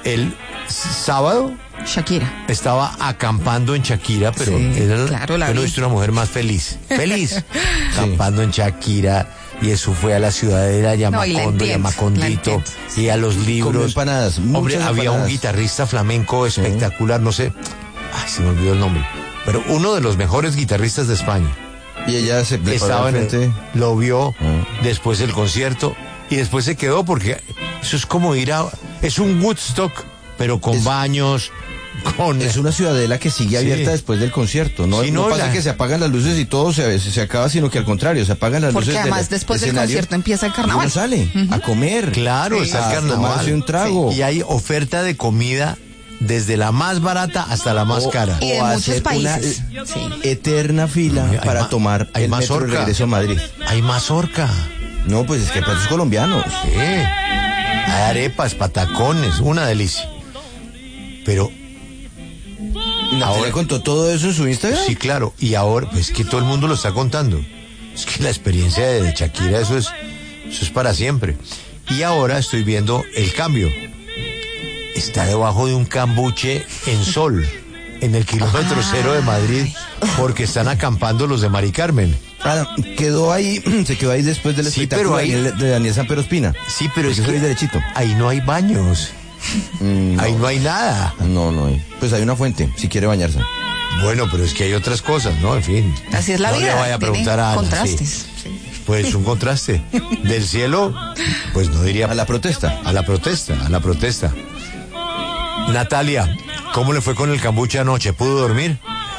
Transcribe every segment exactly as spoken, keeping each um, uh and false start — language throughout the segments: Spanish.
el sábado Shakira estaba acampando en Shakira, pero sí, era, claro, la yo no he vi. visto una mujer más feliz. Feliz. Acampando en Shakira. Y eso fue a la ciudadela Yamacondo, no, Yamacondito, y a los libros. Comió empanadas, Hombre, muchas había empanadas. un guitarrista flamenco espectacular, no sé, ay, se me olvidó el nombre, pero uno de los mejores guitarristas de España. Y ella se preparó Estaba al en el- frente. lo vio Ah. después del concierto y después se quedó porque eso es como ir a, es un Woodstock, pero con Es- baños, con Es una ciudadela que sigue Sí. abierta después del concierto. No, Sí, no no, pasa la- que se apagan las luces y todo se, se acaba, sino que al contrario, se apagan las Porque luces. además del después del escenario, concierto empieza el y carnaval. uno sale a comer. Claro, Sí. está el a carnaval. tomarse un trago. Y hay oferta de comida desde la más barata hasta la más O- cara. Y de o muchos hacer una países. Sí. eterna fila Hay para ma- tomar hay el metro de mazorca. regreso a Madrid. Hay mazorca. No, pues es que hay platos colombianos. Sí. Hay arepas, patacones, una delicia. Pero ¿Natalia Ahora- contó todo eso en su Instagram? sí, claro. Y ahora, pues que todo el mundo lo está contando. Es que la experiencia de Shakira, eso es, eso es para siempre. Y ahora estoy viendo el cambio. Está debajo de un cambuche en sol, en el kilómetro cero de Madrid, porque están acampando los de Mari Carmen. Ah, quedó ahí, se quedó ahí después del Sí, espectáculo pero ahí- de Daniel- de Daniel Sanpero Espina. Sí, pero es Porque que soy derechito. ahí no hay baños, Mm, ahí no hay nada. No, no hay. Pues hay una fuente, si quiere bañarse. Bueno, pero es que hay otras cosas, ¿no? En fin. Así es la no vida. le vaya a tiene preguntar a Ana, contrastes. sí. Sí. Pues un contraste. Del cielo, pues no diría... A la protesta. A la protesta, a la protesta. Natalia, ¿cómo le fue con el cambuche anoche? ¿Pudo dormir?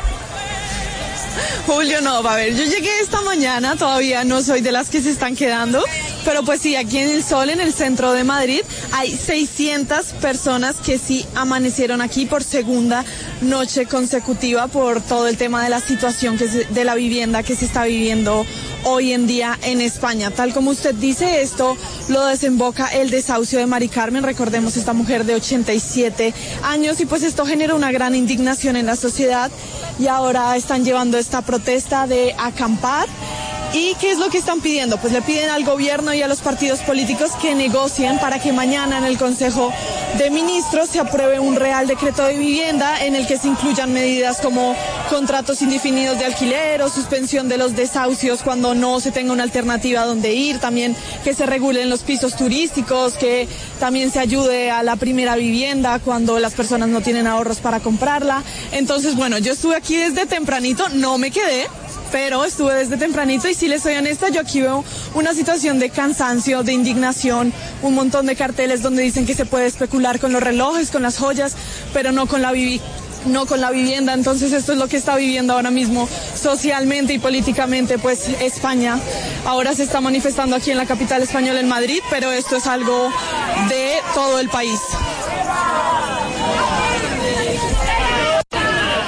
Julio, no, a ver, yo llegué esta mañana, todavía no soy de las que se están quedando, pero pues sí, aquí en el Sol, en el centro de Madrid, hay seiscientas personas que sí amanecieron aquí por segunda noche consecutiva por todo el tema de la situación que se- de la vivienda que se está viviendo hoy en día en España. Tal como usted dice, esto lo desemboca el desahucio de Mari Carmen, recordemos esta mujer de ochenta y siete años, y pues esto genera una gran indignación en la sociedad y ahora están llevando esta protesta de acampar. ¿Y qué es lo que están pidiendo? Pues le piden al gobierno y a los partidos políticos que negocien para que mañana en el Consejo de Ministros se apruebe un Real Decreto de Vivienda en el que se incluyan medidas como contratos indefinidos de alquiler o suspensión de los desahucios cuando no se tenga una alternativa donde ir, también que se regulen los pisos turísticos, que también se ayude a la primera vivienda cuando las personas no tienen ahorros para comprarla. Entonces, bueno, yo estuve aquí desde tempranito, no me quedé, pero estuve desde tempranito y si les soy honesta, yo aquí veo una situación de cansancio, de indignación, un montón de carteles donde dicen que se puede especular con los relojes, con las joyas, pero no con la vivi- no con la vivienda. Entonces esto es lo que está viviendo ahora mismo socialmente y políticamente pues España. Ahora se está manifestando aquí en la capital española, en Madrid, pero esto es algo de todo el país.